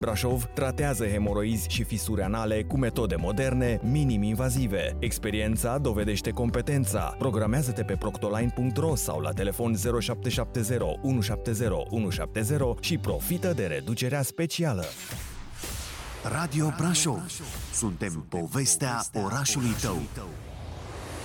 Brașov tratează hemoroizi și fisuri anale cu metode moderne, minim-invazive. Experiența dovedește competența. Programează-te pe proctoline.ro sau la telefon 0770 170 170 și profită de reducerea specială. Radio Brașov. Suntem povestea orașului tău.